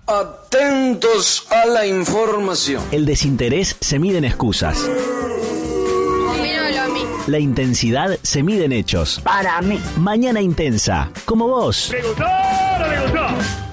Atentos a la información. El desinterés se mide en excusas. Opínalo a mí. La intensidad se mide en hechos. Para mí. Mañana intensa, como vos. ¿Le gustó o no le gustó?